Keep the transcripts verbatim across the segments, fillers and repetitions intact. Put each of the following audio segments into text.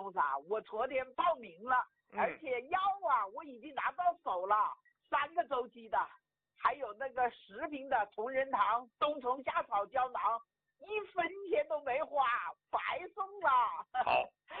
董事长，我昨天报名了， 嗯、 而且药啊我已经拿到手了，三个周期的，还有那个十瓶的同仁堂冬虫夏草胶囊，一分钱都没花，白送了。 好。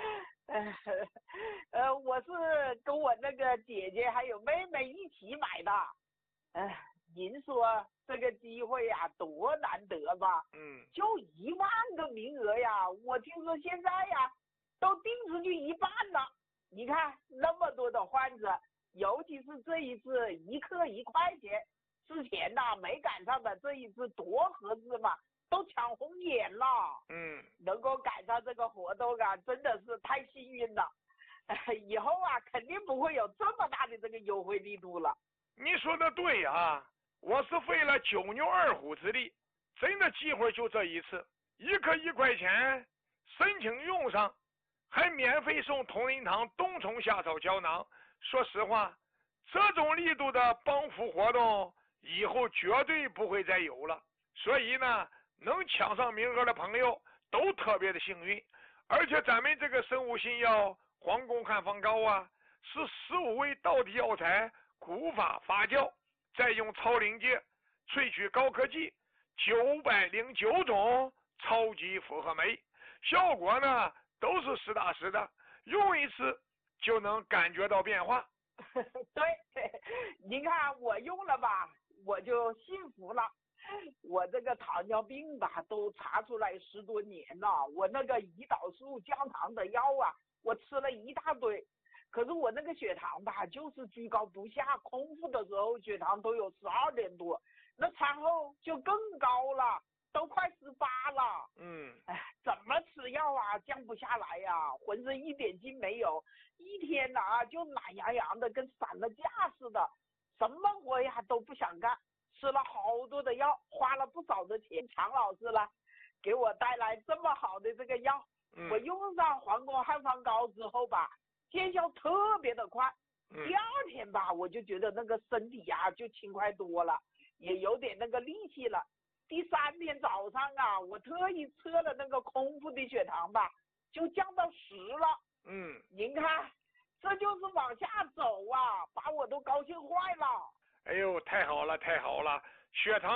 呃，我是跟我那个姐姐还有妹妹一起买的。哎，您说这个机会呀、啊，多难得吧？ 嗯， 就一万个名额呀，我听说现在呀都订出去一半了。你看那么多的患者，尤其是这一次一克一块钱，之前呐没赶上的，这一次多合适嘛，都抢红眼了。 嗯， 能够赶上这个活动啊，真的是太幸运了。以后啊，肯定不会有这么大的这个优惠力度了。 你说的对啊，我是费了九牛二虎之力，真的机会就这一次，一克一块钱，申请用上，还免费送同仁堂冬虫夏草胶囊。说实话，这种力度的帮扶活动以后绝对不会再有了。所以呢，能抢上名额的朋友都特别的幸运。而且咱们这个生物新药黄宫汉方膏啊，是十五味道地药材古法发酵，再用超临界萃取高科技九百零九种超级复合酶，效果呢都是实打实的，用一次就能感觉到变化。 对，您看我用了吧，我就幸福了。我这个糖尿病吧，都查出来十多年了。我那个胰岛素降糖的药啊，我吃了一大堆，可是我那个血糖吧，就是居高不下。空腹的时候血糖都有十二点多，那餐后就更高了，都快十八了。 嗯， 哎，怎么吃药啊，降不下来呀、啊，浑身一点劲没有，一天呐啊就懒洋洋的，跟散了架似的，什么活呀都不想干。吃了好多的药，花了不少的钱。常老师了，给我带来这么好的这个药， 嗯、 我用上黄宫汉方膏之后吧，见效特别的快。 嗯、 第二天吧，我就觉得那个身体呀、啊、就轻快多了，也有点那个力气了。第三天早上啊，我特意测了那个空腹的血糖吧，就降到十了。 嗯， 您看，这就是往下走啊，把我都高兴坏了。 哎呦，太好了，太好了，血糖